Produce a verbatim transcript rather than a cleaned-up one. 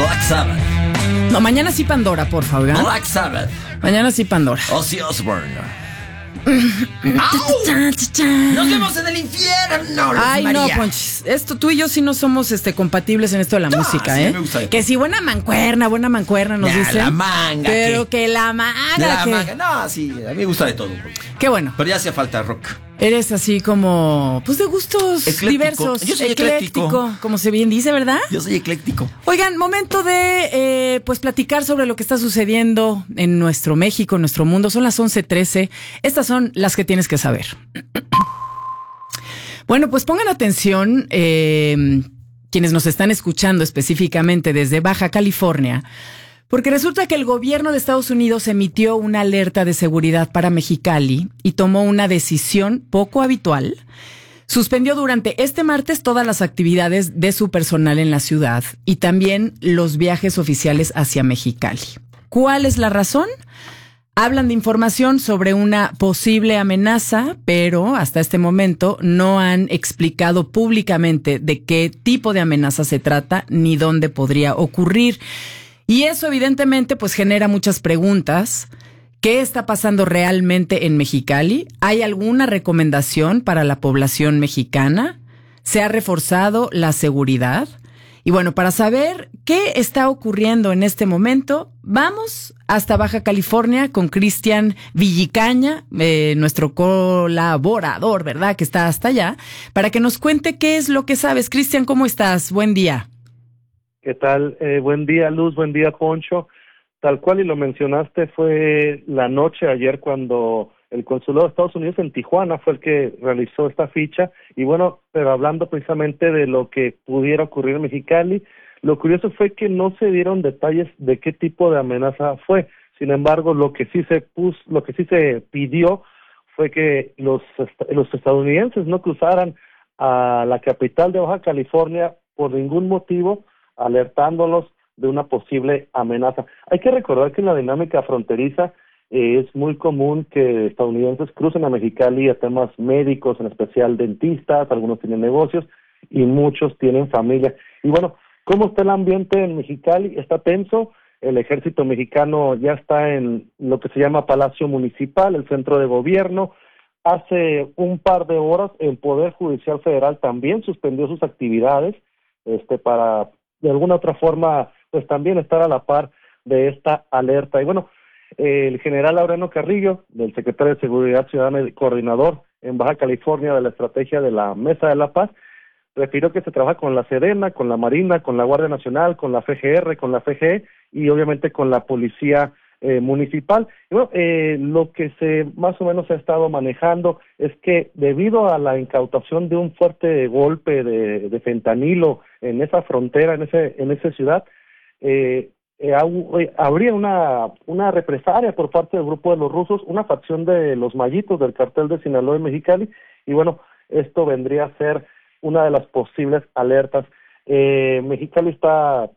Black Sabbath. No, mañana sí Pandora, por favor. ¿eh? Black Sabbath. Mañana sí Pandora. Ozzy Osbourne. ¡Nos vemos en el infierno! Ay, María. no, Ponchis. Esto, tú y yo sí no somos este, compatibles en esto de la No, música, sí ¿eh? me gusta. Que si buena mancuerna, buena mancuerna nos Ya, dicen. la manga, Pero ¿qué? que la manga. La que... manga. No, sí, a mí me gusta de todo. Qué bueno. Pero ya hacía falta rock. Eres así como, pues de gustos Ecléctico. diversos. Yo soy ecléctico. Como se bien dice, ¿verdad? Yo soy ecléctico. Oigan, momento de eh, pues platicar sobre lo que está sucediendo en nuestro México, en nuestro mundo. Son las once trece. Estas son las que tienes que saber. Bueno, pues pongan atención eh, quienes nos están escuchando específicamente desde Baja California, porque resulta que el gobierno de Estados Unidos emitió una alerta de seguridad para Mexicali y tomó una decisión poco habitual. Suspendió durante este martes todas las actividades de su personal en la ciudad y también los viajes oficiales hacia Mexicali. ¿Cuál es la razón? Hablan de información sobre una posible amenaza, pero hasta este momento no han explicado públicamente de qué tipo de amenaza se trata ni dónde podría ocurrir. Y eso evidentemente pues genera muchas preguntas. ¿Qué está pasando realmente en Mexicali? ¿Hay alguna recomendación para la población mexicana? ¿Se ha reforzado la seguridad? Y bueno, para saber qué está ocurriendo en este momento, vamos hasta Baja California con Cristian Villicaña, eh, nuestro colaborador, ¿verdad? Que está hasta allá, para que nos cuente qué es lo que sabes. Cristian, ¿cómo estás? Buen día. ¿Qué tal? Eh, buen día, Luz, buen día, Poncho. Tal cual y lo mencionaste, fue la noche ayer cuando el consulado de Estados Unidos en Tijuana fue el que realizó esta ficha. Y bueno, pero hablando precisamente de lo que pudiera ocurrir en Mexicali, lo curioso fue que no se dieron detalles de qué tipo de amenaza fue. Sin embargo, lo que sí se puso, lo que sí se pidió fue que los los estadounidenses no cruzaran a la capital de Baja California por ningún motivo, alertándolos de una posible amenaza. Hay que recordar que en la dinámica fronteriza eh, es muy común que estadounidenses crucen a Mexicali a temas médicos, en especial dentistas, algunos tienen negocios y muchos tienen familia. Y bueno, ¿cómo está el ambiente en Mexicali? Está tenso. El ejército mexicano ya está en lo que se llama Palacio Municipal, el centro de gobierno. Hace un par de horas el Poder Judicial Federal también suspendió sus actividades este para de alguna otra forma pues también estar a la par de esta alerta. Y bueno, eh, el general Laureano Carrillo, del secretario de Seguridad Ciudadana y coordinador en Baja California de la estrategia de la Mesa de la Paz, refirió que se trabaja con la Sedena, con la Marina, con la Guardia Nacional, con la F G R, con la F G E y obviamente con la Policía eh, Municipal. Y bueno, eh, lo que se más o menos ha estado manejando es que debido a la incautación de un fuerte golpe de, de fentanilo en esa frontera, en ese en esa ciudad, eh, eh, habría una una represalia por parte del grupo de los rusos, una facción de los Mallitos del cartel de Sinaloa y Mexicali, y bueno, esto vendría a ser una de las posibles alertas. Eh, Mexicali está